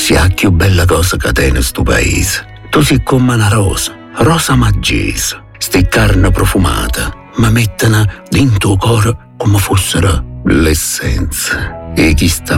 Si ha più bella cosa che te in sto paese. Tu sei come una rosa maggese. Sti carne profumata, ma mettono dentro il cuore come fossero l'essenza. E chi sta